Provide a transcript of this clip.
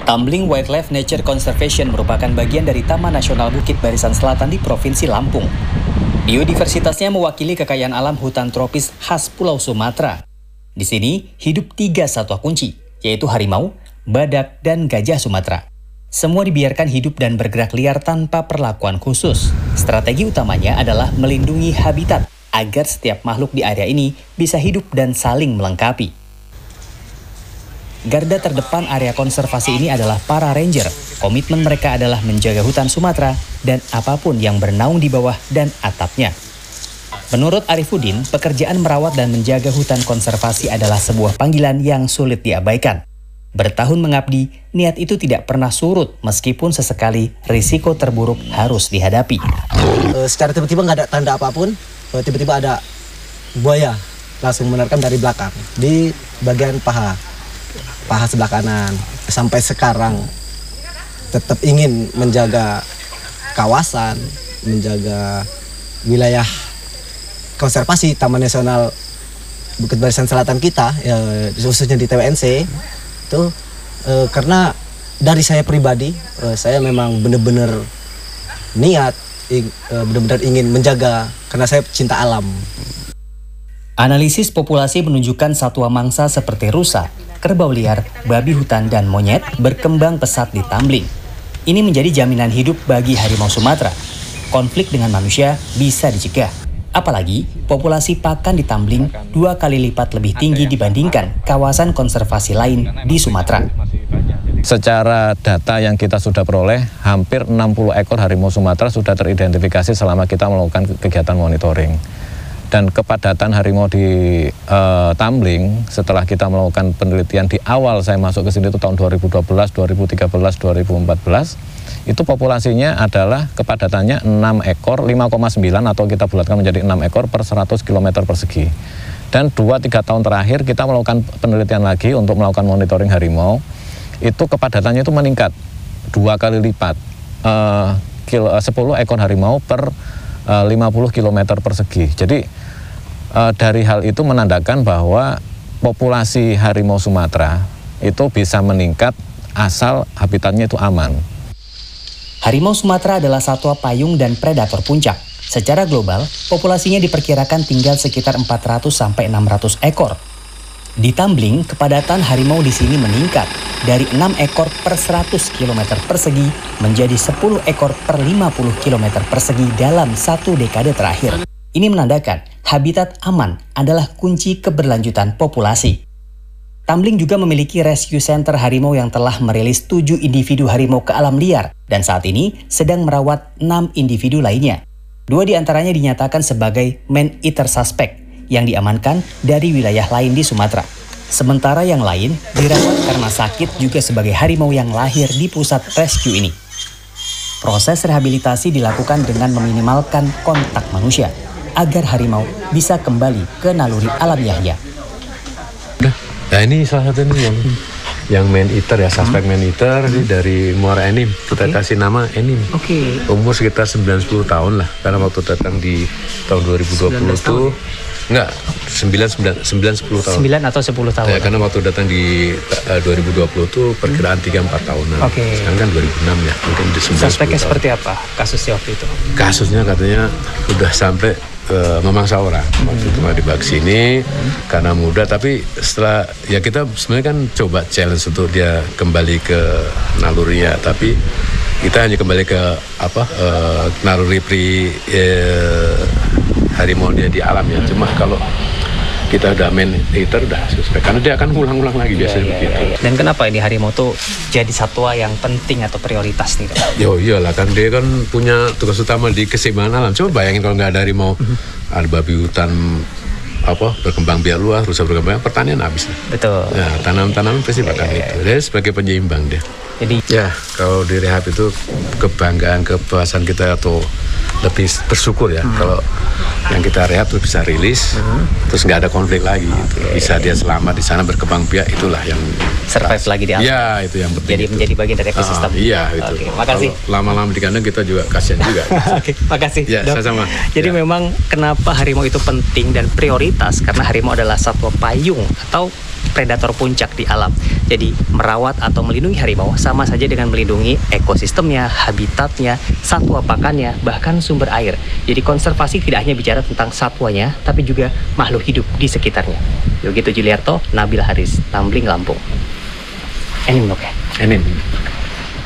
Tumbling Wildlife Nature Conservation merupakan bagian dari Taman Nasional Bukit Barisan Selatan di Provinsi Lampung. Biodiversitasnya mewakili kekayaan alam hutan tropis khas Pulau Sumatera. Di sini hidup 3 satwa kunci, yaitu harimau, badak, dan gajah Sumatera. Semua dibiarkan hidup dan bergerak liar tanpa perlakuan khusus. Strategi utamanya adalah melindungi habitat agar setiap makhluk di area ini bisa hidup dan saling melengkapi. Garda terdepan area konservasi ini adalah para ranger. Komitmen mereka adalah menjaga hutan Sumatera dan apapun yang bernaung di bawah dan atapnya. Menurut Arifuddin, pekerjaan merawat dan menjaga hutan konservasi adalah sebuah panggilan yang sulit diabaikan. Bertahun mengabdi, niat itu tidak pernah surut meskipun sesekali risiko terburuk harus dihadapi. Secara tiba-tiba nggak ada tanda apapun, tiba-tiba ada buaya langsung menerkam dari belakang di bagian paha sebelah kanan. Sampai sekarang tetap ingin menjaga kawasan, menjaga wilayah konservasi Taman Nasional Bukit Barisan Selatan kita, khususnya di TWNC itu karena dari saya pribadi, saya memang benar-benar niat, benar-benar ingin menjaga karena saya cinta alam. Analisis populasi menunjukkan satwa mangsa seperti rusa, kerbau liar, babi hutan, dan monyet berkembang pesat di Tumbling. Ini menjadi jaminan hidup bagi harimau Sumatera. Konflik dengan manusia bisa dicegah. Apalagi populasi pakan di Tumbling 2 kali lipat lebih tinggi dibandingkan kawasan konservasi lain di Sumatera. Secara data yang kita sudah peroleh, hampir 60 ekor harimau Sumatera sudah teridentifikasi selama kita melakukan kegiatan monitoring. Dan kepadatan harimau di Tumbling setelah kita melakukan penelitian di awal saya masuk ke sini itu tahun 2012, 2013, 2014, itu populasinya adalah kepadatannya 6 ekor, 5,9 atau kita bulatkan menjadi 6 ekor per 100 km persegi. Dan 2-3 tahun terakhir kita melakukan penelitian lagi untuk melakukan monitoring harimau, itu kepadatannya itu meningkat 2 kali lipat, 10 ekor harimau per 50 km persegi. Jadi dari hal itu menandakan bahwa populasi harimau Sumatera itu bisa meningkat asal habitatnya itu aman. Harimau Sumatera adalah satwa payung dan predator puncak. Secara global, populasinya diperkirakan tinggal sekitar 400-600 ekor. Di Tumbling, kepadatan harimau di sini meningkat dari 6 ekor per 100 km persegi menjadi 10 ekor per 50 km persegi dalam 1 dekade terakhir. Ini menandakan habitat aman adalah kunci keberlanjutan populasi. Tumbling juga memiliki rescue center harimau yang telah merilis 7 individu harimau ke alam liar dan saat ini sedang merawat 6 individu lainnya. 2 diantaranya dinyatakan sebagai man-eater suspect yang diamankan dari wilayah lain di Sumatera. Sementara yang lain dirawat karena sakit juga sebagai harimau yang lahir di pusat rescue ini. Proses rehabilitasi dilakukan dengan meminimalkan kontak manusia agar harimau bisa kembali ke naluri alamiahnya. Nah ini salah satu ini yang man eater ya, suspek man eater dari Muara Enim. Kita kasih nama Enim. Umur sekitar 9-10 tahun lah, karena waktu datang di tahun 2020 itu enggak 9-10 tahun. 9 atau 10 tahun. Ya, karena waktu datang di 2020 itu perkiraan 3-4 tahunan. Sekarang kan 2006 ya, mungkin di 9-10 Suspeknya tahun. seperti apa kasusnya waktu itu? Kasusnya katanya udah sampai memangsa orang. Waktu itu dibawa ke sini karena muda, tapi setelah ya kita sebenarnya kan coba challenge untuk dia kembali ke nalurinya, tapi kita hanya kembali ke naluri harimau dia di alam ya. Cuma kalau kita udah man eater udah suspek karena dia akan ulang-ulang lagi biasanya begitu. Dan kenapa ini harimau tuh jadi satwa yang penting atau prioritas nih? Yo iyalah, kan dia kan punya tugas utama di keseimbangan alam. Coba bayangin kalau nggak ada harimau, ada babi hutan berkembang biak luas, rusa berkembang, pertanian habis. Betul. Ya, tanam-tanaman pasti bakal itu. Dia sebagai penyeimbang dia. Jadi ya kalau di rehab itu kebanggaan, kepuasan kita atau lebih bersyukur ya kalau yang kita rehab tuh bisa rilis, terus nggak ada konflik lagi gitu. Bisa dia selamat di sana berkembang biak, itulah yang survive lagi di alam. Iya, itu yang penting. Jadi menjadi bagian dari ekosistem. Iya, itu. Makasih. Kalau lama-lama di kandang kita juga kasihan juga. Makasih. Ya, sama-sama. Jadi memang kenapa harimau itu penting dan prioritas, karena harimau adalah satwa payung atau predator puncak di alam. Jadi merawat atau melindungi harimau sama saja dengan melindungi ekosistemnya, habitatnya, satwa pakannya, bahkan sumber air. Jadi konservasi tidak hanya bicara tentang satwanya, tapi juga makhluk hidup di sekitarnya. Yogi Tujuliarto, Nabil Haris, Tambling, Lampung. Enim, oke? Enim.